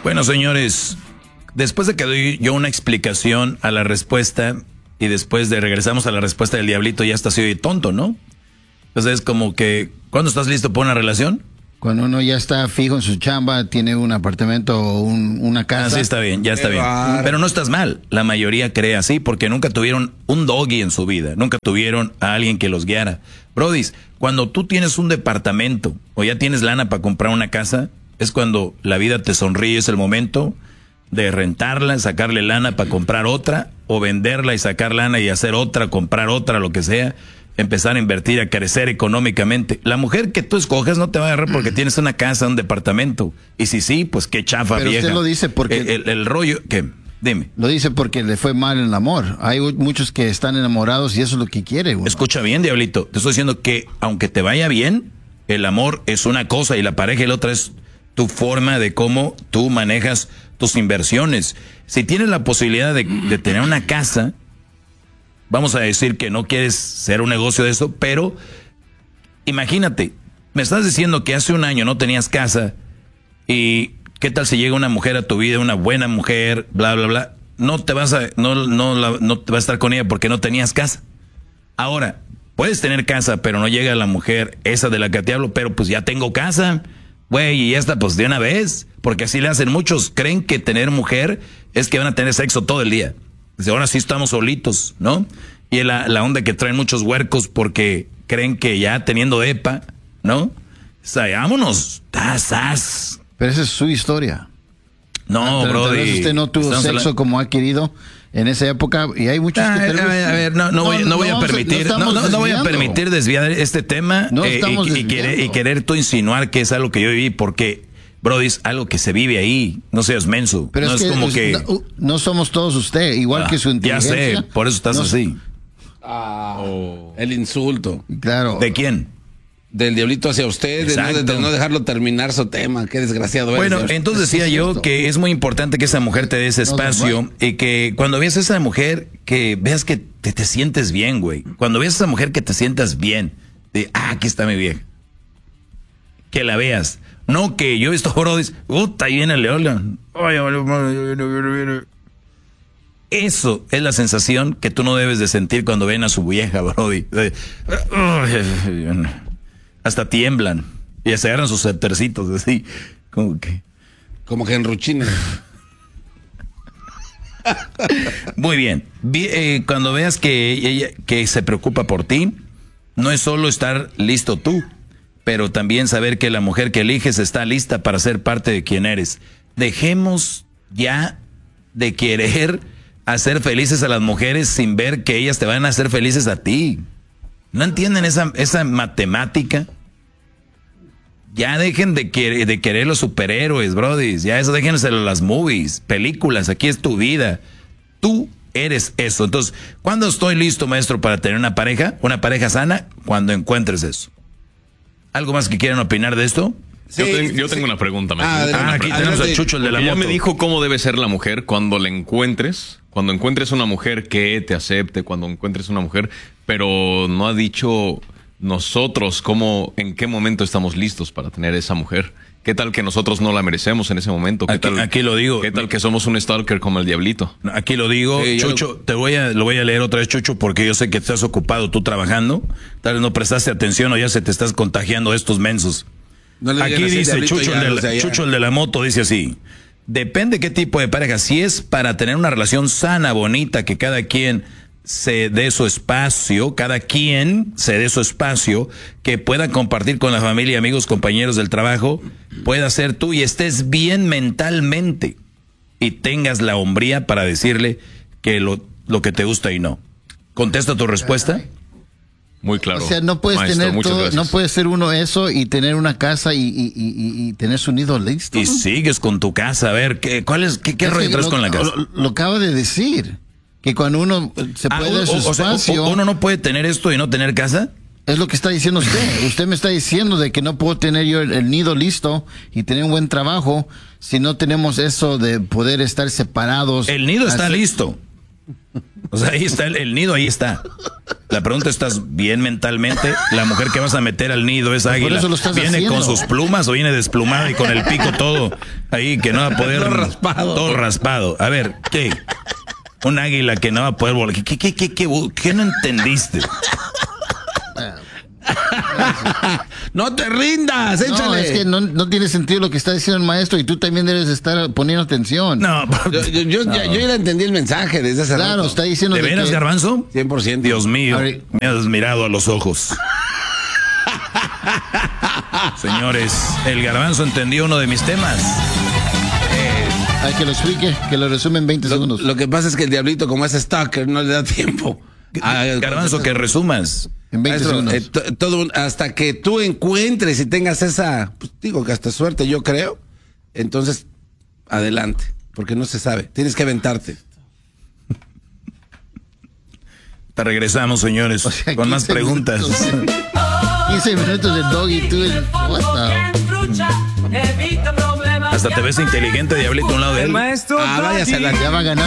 Bueno, señores, después de que doy yo una explicación a la respuesta y después de regresamos a la respuesta del diablito, ya está así tonto, ¿no? Entonces es como que, ¿cuándo estás listo para una relación? Cuando uno ya está fijo en su chamba, tiene un apartamento o una casa. Ah, sí, está bien, ya está bien. Pero no estás mal. La mayoría cree así porque nunca tuvieron un doggy en su vida. Nunca tuvieron a alguien que los guiara. Brodis, cuando tú tienes un departamento o ya tienes lana para comprar una casa, es cuando la vida te sonríe, es el momento de rentarla, sacarle lana para comprar otra, o venderla y sacar lana y hacer otra, comprar otra, lo que sea. Empezar a invertir, a crecer económicamente. La mujer que tú escojas no te va a agarrar porque tienes una casa, un departamento. Y si sí, pues qué chafa. Pero vieja. usted lo dice porque... El rollo, ¿qué? Dime. Lo dice porque le fue mal en el amor. Hay muchos que están enamorados y eso es lo que quiere uno. Escucha bien, diablito. Te estoy diciendo que aunque te vaya bien, el amor es una cosa y la pareja y la otra es tu forma de cómo tú manejas tus inversiones. Si tienes la posibilidad de tener una casa... Vamos a decir que no quieres ser un negocio de eso, pero imagínate, me estás diciendo que hace un año no tenías casa y qué tal si llega una mujer a tu vida, una buena mujer, bla, bla, bla. No te vas a estar con ella porque no tenías casa. Ahora, puedes tener casa, pero no llega la mujer esa de la que te hablo, pero pues ya tengo casa, güey, y ya está, pues de una vez, porque así le hacen muchos. Creen que tener mujer es que van a tener sexo todo el día. Ahora sí estamos solitos, ¿no? Y la onda que traen muchos huercos porque creen que ya teniendo EPA, ¿no? O sea, vámonos, tazas. Pero esa es su historia. No, tal brother. vez usted no tuvo sexo como ha querido en esa época y hay muchos que... A ver, no voy a permitir desviar este tema y querer tú insinuar que es algo que yo viví porque... Brody, es algo que se vive ahí, no seas menso. Pero no es como que... No somos todos usted, igual que su inteligencia. Ya sé, por eso estás así. El insulto. Claro. ¿De quién? Del diablito hacia usted, de no dejarlo terminar su tema. Qué desgraciado eres. Bueno, entonces decía yo que es muy importante que esa mujer te dé ese espacio y que cuando veas a esa mujer, que veas que te sientes bien, güey. Cuando veas a esa mujer que te sientas bien, aquí está mi vieja. Que la veas. No que yo he visto brodis, ahí viene el león. Eso es la sensación que tú no debes de sentir cuando ven a su vieja, brody. Hasta tiemblan y se agarran sus tercitos así, como que enruchina. Muy bien. Cuando veas que ella que se preocupa por ti, no es solo estar listo tú, pero también saber que la mujer que eliges está lista para ser parte de quien eres. Dejemos ya de querer hacer felices a las mujeres sin ver que ellas te van a hacer felices a ti. ¿No entienden esa matemática? Ya dejen de querer los superhéroes, brodis. Ya eso déjenselo a las movies, películas. Aquí es tu vida. Tú eres eso. Entonces, ¿cuándo estoy listo, maestro, para tener una pareja sana? Cuando encuentres eso. ¿Algo más que quieran opinar de esto? Sí, yo tengo una pregunta. Aquí tenemos a Chucho, el de la moto. Ya me dijo cómo debe ser la mujer cuando la encuentres. Cuando encuentres una mujer que te acepte, cuando encuentres una mujer, pero no ha dicho nosotros en qué momento estamos listos para tener esa mujer. ¿Qué tal que nosotros no la merecemos en ese momento? Aquí lo digo. ¿Qué tal que somos un stalker como el diablito? Aquí lo digo, sí, Chucho, lo voy a leer otra vez, Chucho, porque yo sé que estás ocupado tú trabajando. Tal vez no prestaste atención o ya se te estás contagiando de estos mensos. Aquí dice Chucho, el de la moto, dice así: depende qué tipo de pareja. Si es para tener una relación sana, bonita, que cada quien se dé su espacio, que pueda compartir con la familia, amigos, compañeros del trabajo, pueda ser tú y estés bien mentalmente y tengas la hombría para decirle que lo que te gusta y no. ¿Contesta tu respuesta? Muy claro. O sea, no puedes tener todo, no puede ser uno eso y tener una casa y tener su nido listo. Y sigues con tu casa, a ver, ¿qué rollo traes con la casa? Lo acaba de decir. Que cuando uno se puede dar su espacio... ¿Uno no puede tener esto y no tener casa? Es lo que está diciendo usted. Usted me está diciendo de que no puedo tener yo el nido listo y tener un buen trabajo si no tenemos eso de poder estar separados. El nido está listo. O sea, ahí está el nido, ahí está. La pregunta, ¿estás bien mentalmente? La mujer que vas a meter al nido, esa águila, eso lo estás ¿viene haciendo con sus plumas o viene desplumada y con el pico todo ahí que no va a poder... Todo raspado. Todo raspado. A ver, ¿qué? Un águila que no va a poder volar. ¿Qué no entendiste? No te rindas, échale. No, es que no tiene sentido lo que está diciendo el maestro y tú también debes estar poniendo atención. No. Yo ya entendí el mensaje desde hace Claro, rato. está diciendo ¿De veras, Garbanzo? 100%. Dios mío, A ver. me has mirado a los ojos. Señores, el Garbanzo entendió uno de mis temas. Hay que lo explique, que lo resume en 20 segundos. Lo que pasa es que el diablito, como es stalker, no le da tiempo. Garbanzo, que resumas. En 20 Maestro, segundos. hasta que tú encuentres y tengas esa, pues digo que hasta suerte, yo creo, entonces adelante, porque no se sabe, tienes que aventarte. Te regresamos, señores, O sea, con más 15 preguntas. 15 minutos de dog y tú el... What the... Hasta te ves inteligente, diablito, a un lado de él. Váyase a la... Ya va ganando.